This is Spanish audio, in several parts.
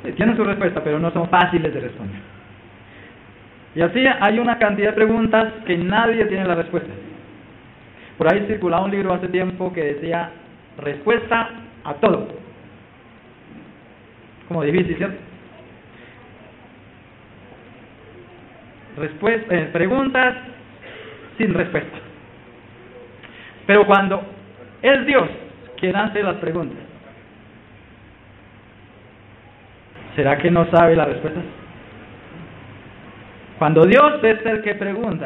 Tienen su respuesta, pero no son fáciles de responder. Y así hay una cantidad de preguntas que nadie tiene la respuesta. Por ahí circulaba un libro hace tiempo que decía respuesta a todo. Como difícil, ¿cierto? Preguntas sin respuesta. Pero cuando es Dios quien hace las preguntas, ¿será que no sabe las respuestas? Cuando Dios es el que pregunta,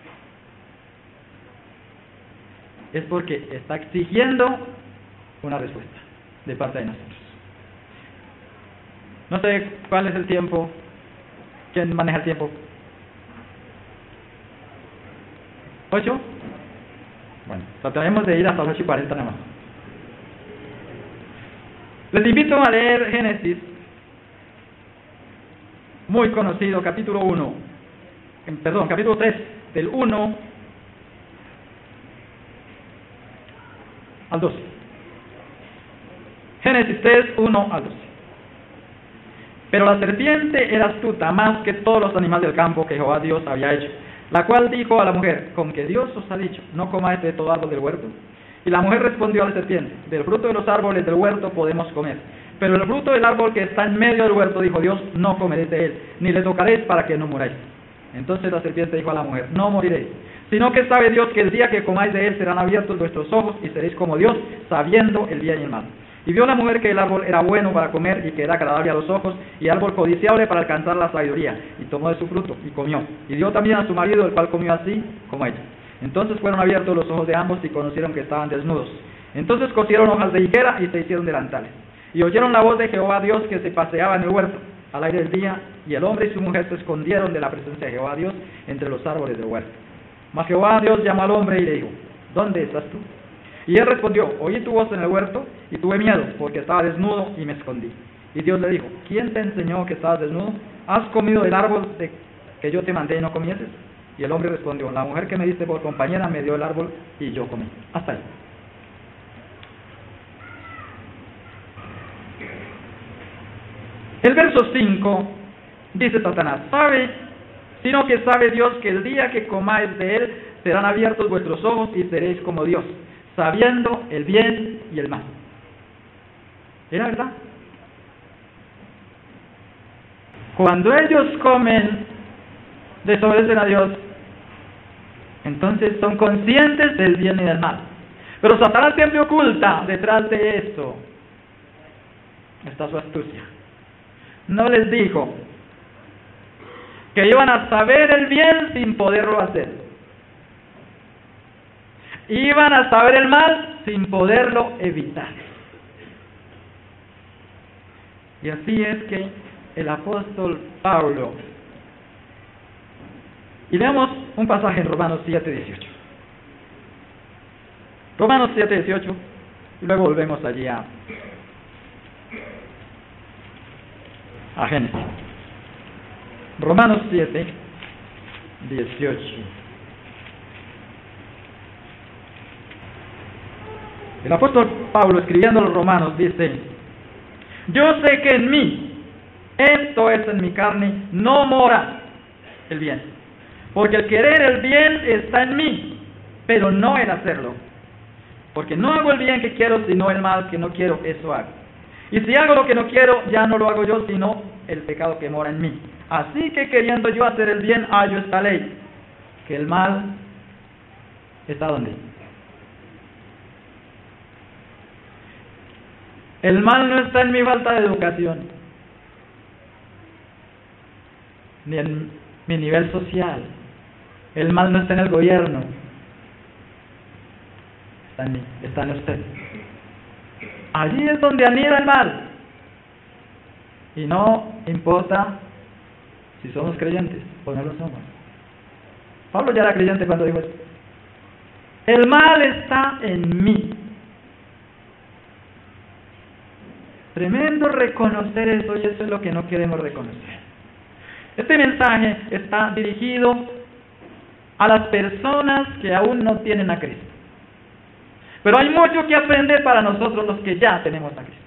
es porque está exigiendo una respuesta de parte de nosotros. No sé cuál es el tiempo. ¿Quién maneja el tiempo? ¿8? Bueno, trataremos de ir hasta las 8:40 nada más. Les invito a leer Génesis, muy conocido, capítulo 3, del 1 al 12. Génesis 3, 1 al 12. Pero la serpiente era astuta más que todos los animales del campo que Jehová Dios había hecho, la cual dijo a la mujer: con que Dios os ha dicho, no comáis de todo árbol del huerto. Y la mujer respondió a la serpiente: del fruto de los árboles del huerto podemos comer, pero el fruto del árbol que está en medio del huerto, dijo Dios, no comeréis de él, ni le tocaréis para que no muráis. Entonces la serpiente dijo a la mujer: no moriréis, sino que sabe Dios que el día que comáis de él serán abiertos vuestros ojos y seréis como Dios, sabiendo el bien y el mal. Y vio la mujer que el árbol era bueno para comer y que era agradable a los ojos, y árbol codiciable para alcanzar la sabiduría, y tomó de su fruto y comió, y dio también a su marido, el cual comió así como ella. Entonces fueron abiertos los ojos de ambos y conocieron que estaban desnudos. Entonces cosieron hojas de higuera y se hicieron delantales. Y oyeron la voz de Jehová Dios que se paseaba en el huerto al aire del día, y el hombre y su mujer se escondieron de la presencia de Jehová Dios entre los árboles del huerto. Mas Jehová Dios llamó al hombre y le dijo: ¿dónde estás tú? Y él respondió: oí tu voz en el huerto y tuve miedo, porque estaba desnudo y me escondí. Y Dios le dijo: ¿quién te enseñó que estabas desnudo? ¿Has comido del árbol que yo te mandé y no comieses? Y el hombre respondió: la mujer que me diste por compañera me dio el árbol y yo comí. Hasta ahí. El verso 5 dice Satanás: sino que sabe Dios que el día que comáis de él serán abiertos vuestros ojos y seréis como Dios, sabiendo el bien y el mal. ¿Era verdad? Cuando ellos comen, desobedecen a Dios, entonces son conscientes del bien y del mal. Pero Satanás siempre oculta detrás de eso. Está su astucia. No les dijo que iban a saber el bien sin poderlo hacer. Iban a saber el mal sin poderlo evitar. Y así es que el apóstol Pablo, y leamos un pasaje en Romanos 7:18. Romanos 7:18, y luego volvemos allí a Génesis. Romanos 7:18. El apóstol Pablo, escribiendo a los romanos, dice: yo sé que en mí, esto es en mi carne, no mora el bien, porque el querer el bien está en mí, pero no el hacerlo, porque no hago el bien que quiero, sino el mal que no quiero, eso hago. Y si hago lo que no quiero, ya no lo hago yo, sino el pecado que mora en mí. Así que queriendo yo hacer el bien, hallo esta ley, que el mal está ¿dónde? El mal no está en mi falta de educación, ni en mi nivel social. El mal no está en el gobierno, está en mí, está en usted. Allí es donde anida el mal. Y no importa si somos creyentes o no lo somos. Pablo ya era creyente cuando dijo esto. El mal está en mí. Tremendo reconocer eso, y eso es lo que no queremos reconocer. Este mensaje está dirigido a las personas que aún no tienen a Cristo. Pero hay mucho que aprender para nosotros los que ya tenemos a Cristo.